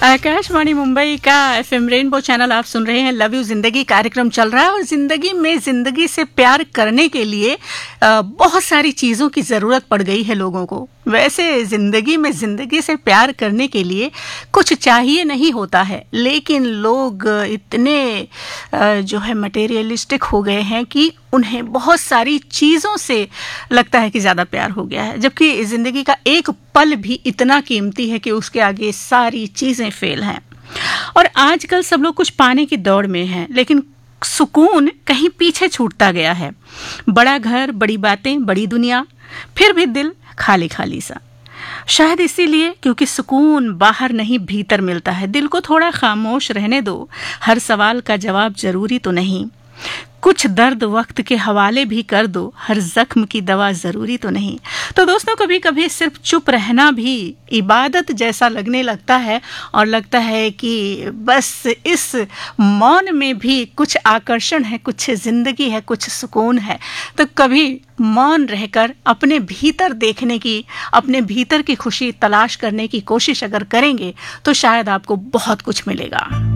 आकाशवाणी मुंबई का FM rainbow channel आप सुन रहे हैं। लव यू जिंदगी कार्यक्रम चल रहा है और जिंदगी में जिंदगी से प्यार करने के लिए बहुत सारी चीज़ों की ज़रूरत पड़ गई है लोगों को। वैसे जिंदगी में जिंदगी से प्यार करने के लिए कुछ चाहिए नहीं होता है, लेकिन लोग इतने जो है मटेरियलिस्टिक हो गए हैं कि उन्हें बहुत सारी चीज़ों से लगता है कि ज़्यादा प्यार हो गया है, जबकि ज़िंदगी का एक पल भी इतना कीमती है कि उसके आगे सारी चीज़ें फेल हैं। और आजकल सब लोग कुछ पाने की दौड़ में हैं, लेकिन सुकून कहीं पीछे छूटता गया है। बड़ा घर, बड़ी बातें, बड़ी दुनिया, फिर भी दिल खाली खाली सा। शायद इसीलिए क्योंकि सुकून बाहर नहीं भीतर मिलता है। दिल को थोड़ा खामोश रहने दो, हर सवाल का जवाब जरूरी तो नहीं। कुछ दर्द वक्त के हवाले भी कर दो, हर जख्म की दवा जरूरी तो नहीं। तो दोस्तों, कभी कभी सिर्फ चुप रहना भी इबादत जैसा लगने लगता है और लगता है कि बस इस मौन में भी कुछ आकर्षण है, कुछ जिंदगी है, कुछ सुकून है। तो कभी मौन रहकर अपने भीतर देखने की, अपने भीतर की खुशी तलाश करने की कोशिश अगर करेंगे तो शायद आपको बहुत कुछ मिलेगा।